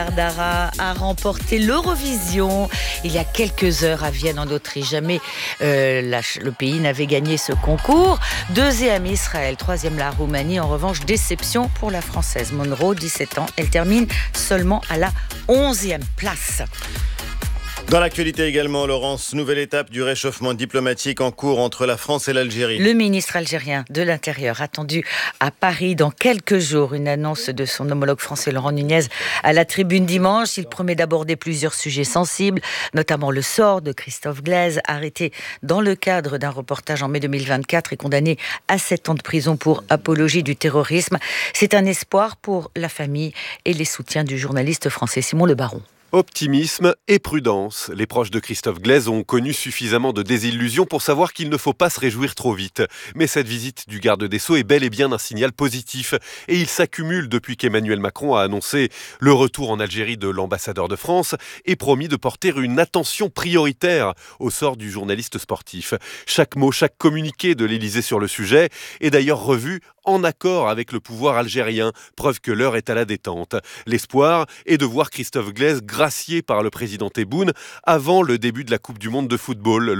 Dara a remporté l'Eurovision il y a quelques heures à Vienne en Autriche. Jamais le pays n'avait gagné ce concours. Deuxième Israël, troisième la Roumanie. En revanche, déception pour la Française Monroe, 17 ans. Elle termine seulement à la 11e place. Dans l'actualité également, Laurence, nouvelle étape du réchauffement diplomatique en cours entre la France et l'Algérie. Le ministre algérien de l'Intérieur attendu à Paris dans quelques jours. Une annonce de son homologue français Laurent Nunez à la Tribune dimanche. Il promet d'aborder plusieurs sujets sensibles, notamment le sort de Christophe Glaise, arrêté dans le cadre d'un reportage en mai 2024 et condamné à 7 ans de prison pour apologie du terrorisme. C'est un espoir pour la famille et les soutiens du journaliste français Simon Le Baron. Optimisme et prudence. Les proches de Christophe Glaise ont connu suffisamment de désillusions pour savoir qu'il ne faut pas se réjouir trop vite. Mais cette visite du garde des Sceaux est bel et bien un signal positif. Et il s'accumule depuis qu'Emmanuel Macron a annoncé le retour en Algérie de l'ambassadeur de France et promis de porter une attention prioritaire au sort du journaliste sportif. Chaque mot, chaque communiqué de l'Élysée sur le sujet est d'ailleurs revu en accord avec le pouvoir algérien, preuve que l'heure est à la détente. L'espoir est de voir Christophe Glaise gracié par le président Tebboune avant le début de la Coupe du Monde de football.